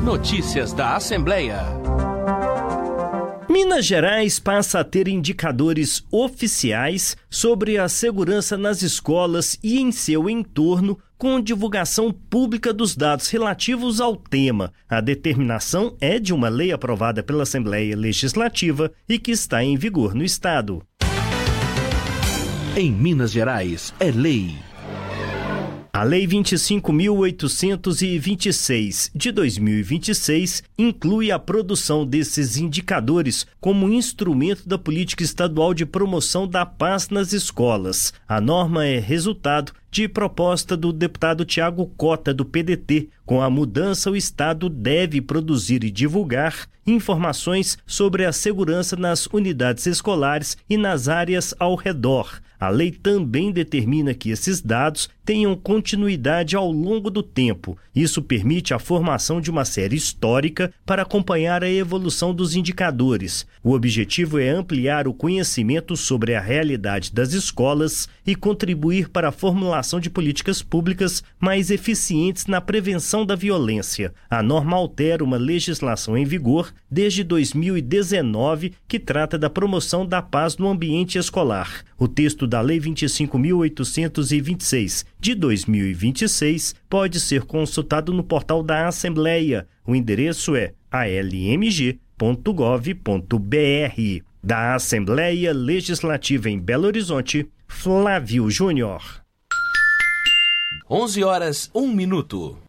Notícias da Assembleia. Minas Gerais passa a ter indicadores oficiais sobre a segurança nas escolas e em seu entorno, com divulgação pública dos dados relativos ao tema. A determinação é de uma lei aprovada pela Assembleia Legislativa e que está em vigor no estado. Em Minas Gerais, é lei. A Lei 25.826, de 2026, inclui a produção desses indicadores como instrumento da política estadual de promoção da paz nas escolas. A norma é resultado de proposta do deputado Tiago Cota, do PDT. Com a mudança, o Estado deve produzir e divulgar informações sobre a segurança nas unidades escolares e nas áreas ao redor. A lei também determina que esses dados tenham continuidade ao longo do tempo. Isso permite a formação de uma série histórica para acompanhar a evolução dos indicadores. O objetivo é ampliar o conhecimento sobre a realidade das escolas e contribuir para a formulação de políticas públicas mais eficientes na prevenção da violência. A norma altera uma legislação em vigor desde 2019 que trata da promoção da paz no ambiente escolar. O texto da Lei 25.826, de 2026, pode ser consultado no portal da Assembleia. O endereço é almg.gov.br. Da Assembleia Legislativa em Belo Horizonte, Flávio Júnior. 11 horas, 1 minuto.